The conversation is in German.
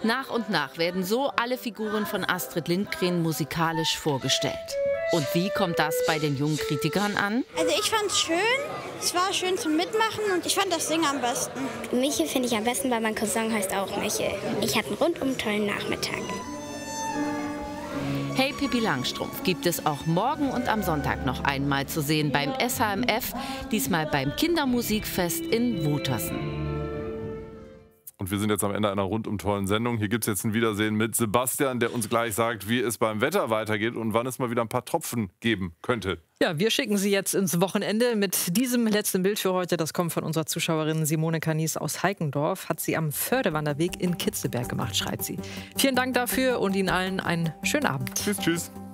Nach und nach werden so alle Figuren von Astrid Lindgren musikalisch vorgestellt. Und wie kommt das bei den jungen Kritikern an? Also ich fand's schön, es war schön zum Mitmachen und ich fand das Singen am besten. Michel finde ich am besten, weil mein Cousin heißt auch Michel. Ich hatte einen rundum tollen Nachmittag. Hey Pippi Langstrumpf gibt es auch morgen und am Sonntag noch einmal zu sehen beim SHMF, diesmal beim Kindermusikfest in Wutersen. Und wir sind jetzt am Ende einer rundum tollen Sendung. Hier gibt es jetzt ein Wiedersehen mit Sebastian, der uns gleich sagt, wie es beim Wetter weitergeht und wann es mal wieder ein paar Tropfen geben könnte. Ja, wir schicken Sie jetzt ins Wochenende mit diesem letzten Bild für heute. Das kommt von unserer Zuschauerin Simone Kanis aus Heikendorf. Hat sie am Fördewanderweg in Kitzelberg gemacht, schreibt sie. Vielen Dank dafür und Ihnen allen einen schönen Abend. Tschüss, tschüss.